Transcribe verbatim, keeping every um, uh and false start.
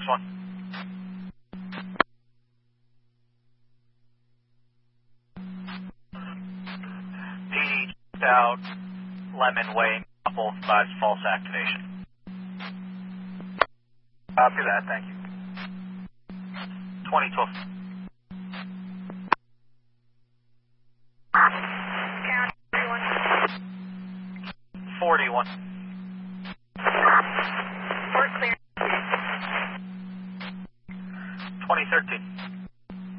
one. P D checked out Lemon Way, both sides false activation. Copy that, thank you. twenty twelve. forty-one. Port clear. twenty thirteen.